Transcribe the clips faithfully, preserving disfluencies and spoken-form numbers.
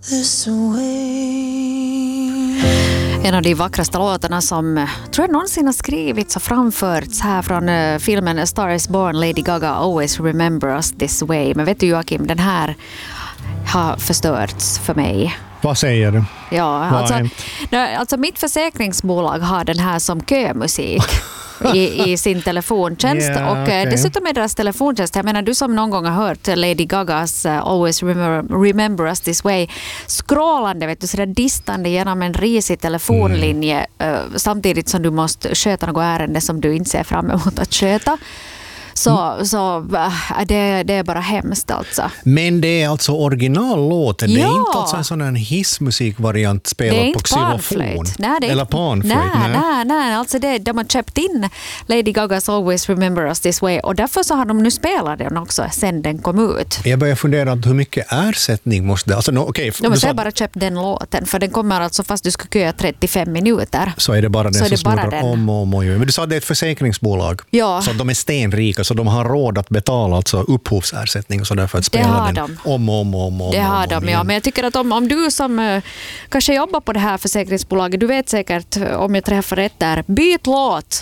this way. En av de vackraste låtarna som tror jag någonsin har skrivits och framförts här från uh, filmen A Star is Born, Lady Gaga, Always Remember Us This Way. Men vet du Joakim, den här har förstörts för mig. Vad säger du? Ja, alltså, alltså mitt försäkringsbolag har den här som kömusik. I, i sin telefontjänst yeah, och okay. dessutom är deras telefontjänst, jag menar du som någon gång har hört Lady Gagas uh, Always remember, remember Us This Way scrollande, vet du, sådär distande genom en risig telefonlinje mm. uh, samtidigt som du måste sköta något ärende som du inte ser fram emot att sköta. Så, mm. så äh, det, det är bara hemskt alltså. Men det är alltså originallåten. Ja. Det är inte alltså en sån här hissmusikvariant spelad på xylofon. Nej, det är eller panflöjt. Nej, nej, nej, nej. Alltså det, de har köpt in Lady Gagas Always Remember Us This Way och därför så har de nu spelat den också sen den kom ut. Jag börjar fundera hur mycket ersättning måste det... Alltså, no, okay, de måste bara köpt den låten för den kommer alltså fast du ska köa trettiofem minuter. Så är det bara den så som snurrar om och om och om. Men du sa att det är ett försäkringsbolag. Ja. Så de är stenrika så de har råd att betala alltså upphovsersättning och så där för att spela den de. om och om och om. Det har om, de, om ja. Men jag tycker att om, om du som uh, kanske jobbar på det här försäkringsbolaget, du vet säkert om jag träffar rätt där, byt låt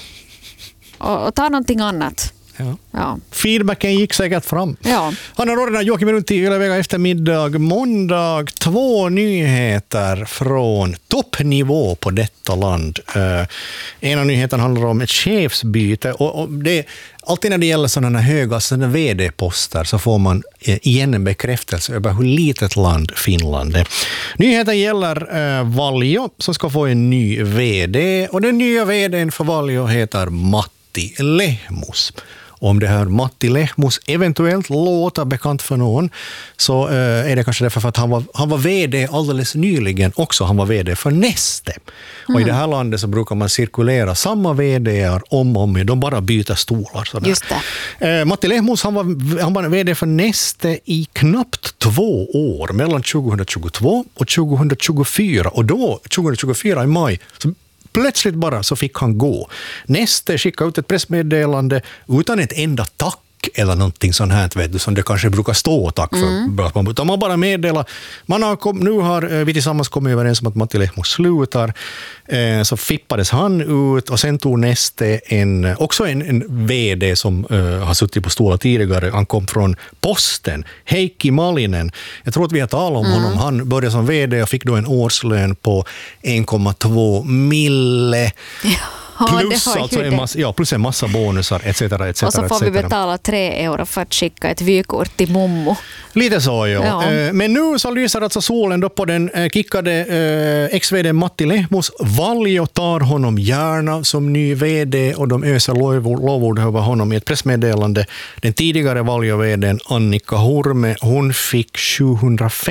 och, och ta någonting annat. Ja. Ja. Feedbacken gick säkert fram. Ja. Han har råden Joakim runt i hela veckan eftermiddag. Måndag, två nyheter från toppnivå på detta land. Uh, en av nyheterna handlar om ett chefsbyte. Och, och det, alltid när det gäller sådana höga sådana vd-poster så får man uh, igen en bekräftelse över hur litet land Finland är. Nyheten gäller uh, Valjo som ska få en ny vd. Och den nya vdn för Valjo heter Matti Lehmus. Om det här Matti Lehmus eventuellt låter bekant för någon så uh, är det kanske därför för att han var, han var vd alldeles nyligen också. Han var vd för Neste. Mm. Och i det här landet så brukar man cirkulera samma vd:ar om och om. De bara byter stolar. Sådär. Just det. Uh, Matti Lehmus han var, han var vd för Neste i knappt två år. Mellan tjugohundratjugotvå och tjugohundratjugofyra. Och då, tjugohundratjugofyra i maj, så plötsligt bara så fick han gå. Neste skickade ut ett pressmeddelande utan ett enda tack eller någonting sånt här, vet du, som det kanske brukar stå tack för. Mm. Utan man bara meddelar, man har kom, nu har vi tillsammans kommit överens om att Matti Lehmus slutar. Eh, så fippades han ut och sen tog Neste en, också en, en vd som uh, har suttit på stolar tidigare. Han kom från Posten, Heikki Malinen. Jag tror att vi har talat om mm. honom. Han började som vd och fick då en årslön på en komma två mille. Ja. Plus, ja, alltså en massa, ja, plus en massa bonusar, et cetera, et cetera. Och så får vi betala tre euro för att skicka ett vykort till Mommo. Lite så, ja. ja. Men nu så lyser alltså solen då på den kickade eh, ex-vd Matti Lehmus. Valjo tar honom gärna som ny vd och de öser lovord över honom i ett pressmeddelande. Den tidigare Valjo-vdn Annika Hurme, hon fick sjuhundrafemtio